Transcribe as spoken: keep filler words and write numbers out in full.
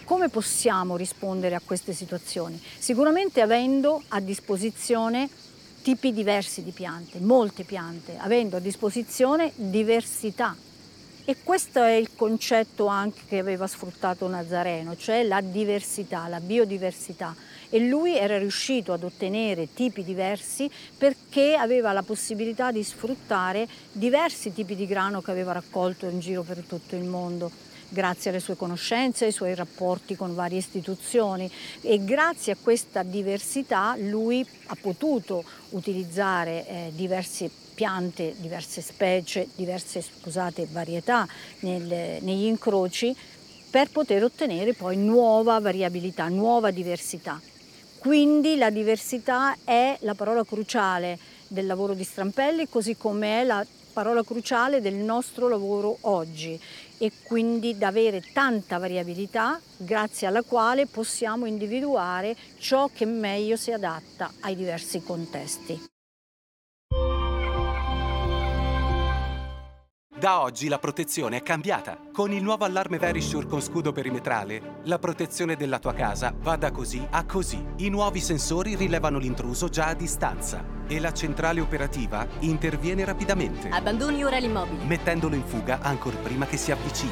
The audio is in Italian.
Come possiamo rispondere a queste situazioni? Sicuramente avendo a disposizione tipi diversi di piante, molte piante, avendo a disposizione diversità. E questo è il concetto anche che aveva sfruttato Nazareno, cioè la diversità, la biodiversità. E lui era riuscito ad ottenere tipi diversi perché aveva la possibilità di sfruttare diversi tipi di grano che aveva raccolto in giro per tutto il mondo, grazie alle sue conoscenze, ai suoi rapporti con varie istituzioni, e grazie a questa diversità lui ha potuto utilizzare eh, diverse piante, diverse specie, diverse scusate, varietà nel, negli incroci per poter ottenere poi nuova variabilità, nuova diversità. Quindi la diversità è la parola cruciale del lavoro di Strampelli, così come è la parola cruciale del nostro lavoro oggi, e quindi da avere tanta variabilità grazie alla quale possiamo individuare ciò che meglio si adatta ai diversi contesti. Da oggi la protezione è cambiata. Con il nuovo allarme Verisure con scudo perimetrale, la protezione della tua casa va da così a così. I nuovi sensori rilevano l'intruso già a distanza e la centrale operativa interviene rapidamente, Abbandoni ora l'immobile. mettendolo in fuga ancor prima che si avvicini.